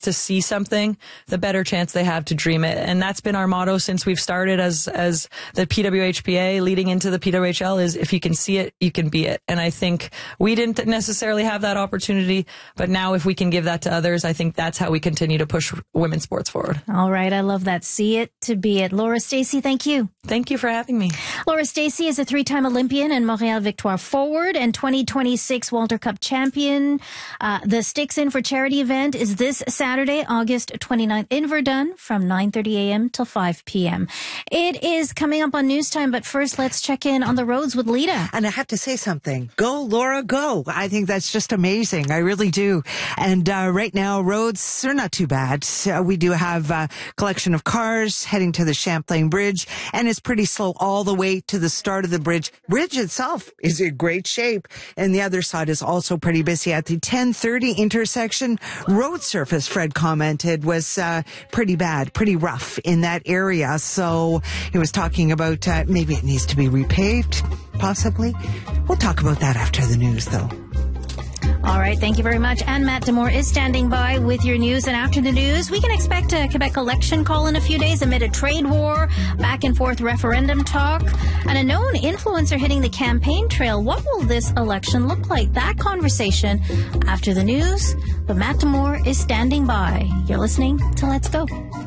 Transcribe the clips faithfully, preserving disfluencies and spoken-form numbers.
to see something, the better chance they have to dream it. And that's been our motto since we've started as, as the P W H P A leading into the P W H L is if you can see it, you can be it. And I think we didn't necessarily have that opportunity, but now if we can give that to others, I think that's how we continue to push women's sports forward. All right. I love that. See it to be it. Laura Stacey, thank you. Thank you for having me. Laura Stacey is a three-time Olympian and Montreal Victoire forward and twenty twenty-six Walter Cup champion. Uh, the Sticks In for Charity event is this Saturday, August twenty-ninth in Verdun from nine thirty a.m. till five p.m. It is coming up on News Time, but first let's check in on the roads with Lita. And I have to say something. Go, Laura, go. I think that's just amazing. I really do. And uh, right now, roads are not too bad. Uh, we do have a collection of cars heading to the Champlain Bridge, and it's pretty slow all the way to the start of the bridge. Bridge itself is in great shape, and the other side is also pretty busy. At the ten thirty intersection, road surface, Fred commented, was uh, pretty bad, pretty rough in that area. So he was talking about uh, maybe it needs to be repaved, possibly. We'll talk about that after the news, though. All right, thank you very much. And Matt Demore is standing by with your news. And after the news, we can expect a Quebec election call in a few days amid a trade war, back and forth referendum talk, and a known influencer hitting the campaign trail. What will this election look like? That conversation after the news. But Matt Demore is standing by. You're listening to Let's Go.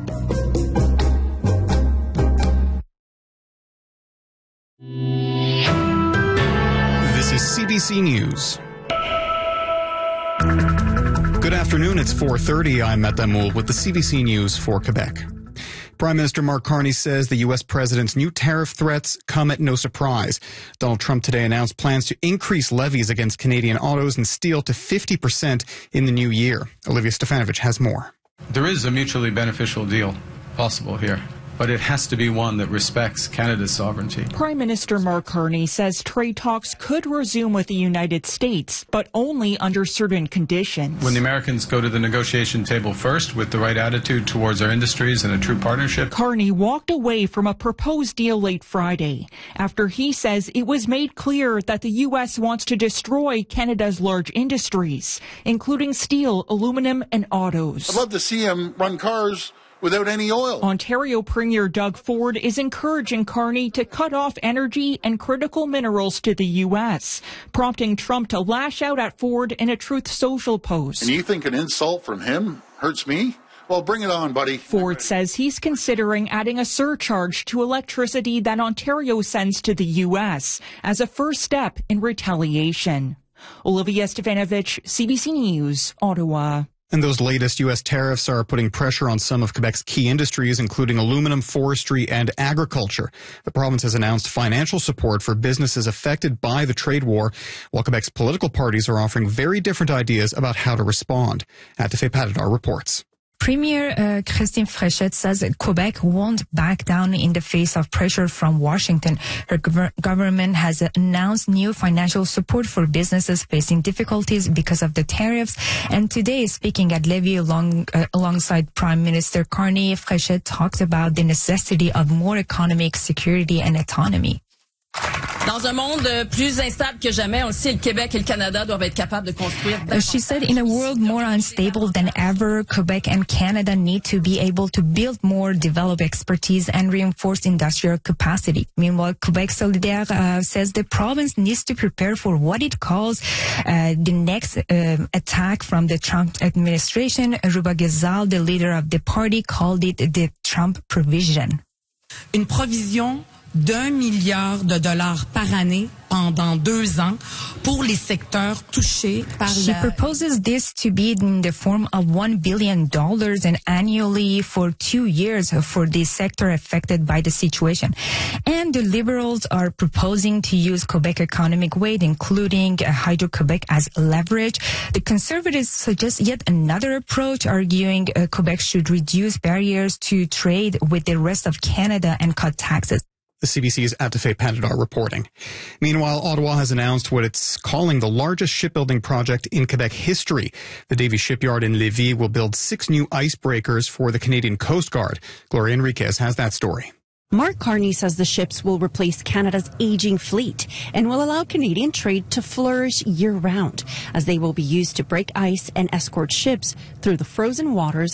This is C B C News. Good afternoon, it's four thirty. I'm Matt Damoul with the C B C News for Quebec. Prime Minister Mark Carney says the U S president's new tariff threats come at no surprise. Donald Trump today announced plans to increase levies against Canadian autos and steel to fifty percent in the new year. Olivia Stefanovich has more. There is a mutually beneficial deal possible here, but it has to be one that respects Canada's sovereignty. Prime Minister Mark Carney says trade talks could resume with the United States, but only under certain conditions. When the Americans go to the negotiation table first with the right attitude towards our industries and a true partnership. Carney walked away from a proposed deal late Friday after he says it was made clear that the U S wants to destroy Canada's large industries, including steel, aluminum, and autos. I'd love to see him run cars without any oil. Ontario Premier Doug Ford is encouraging Carney to cut off energy and critical minerals to the U S, prompting Trump to lash out at Ford in a Truth Social post. And you think an insult from him hurts me? Well, bring it on, buddy. Ford says he's considering adding a surcharge to electricity that Ontario sends to the U S as a first step in retaliation. Olivia Stefanovich, C B C News, Ottawa. And those latest U S tariffs are putting pressure on some of Quebec's key industries, including aluminum, forestry, and agriculture. The province has announced financial support for businesses affected by the trade war, while Quebec's political parties are offering very different ideas about how to respond. Atifé Patidar reports. Premier uh, Christine Fréchette says Quebec won't back down in the face of pressure from Washington. Her gov- government has announced new financial support for businesses facing difficulties because of the tariffs. And today, speaking at Lévis along, uh, alongside Prime Minister Carney, Fréchette talked about the necessity of more economic security and autonomy. Dans un monde plus instable que jamais, on le sait, le Québec et le Canada doivent être capables de construire. She said, in a world more unstable than ever, Quebec and Canada need to be able to build more, develop expertise, and reinforce industrial capacity. Meanwhile, Quebec Solidaire uh, says the province needs to prepare for what it calls uh, the next uh, attack from the Trump administration. Ruba Ghazal, the leader of the party, called it the Trump provision. Une provision d'un milliard de dollars par année pendant deux ans pour les secteurs touchés par She la... proposes this to be in the form of one billion dollars and annually for two years for the sector affected by the situation. And the Liberals are proposing to use Quebec economic weight, including Hydro-Quebec, as leverage. The Conservatives suggest yet another approach, arguing uh, Quebec should reduce barriers to trade with the rest of Canada and cut taxes. The C B C's Atifé Patidar reporting. Meanwhile, Ottawa has announced what it's calling the largest shipbuilding project in Quebec history. The Davie Shipyard in Lévis will build six new icebreakers for the Canadian Coast Guard. Gloria Enriquez has that story. Mark Carney says the ships will replace Canada's aging fleet and will allow Canadian trade to flourish year-round, as they will be used to break ice and escort ships through the frozen waters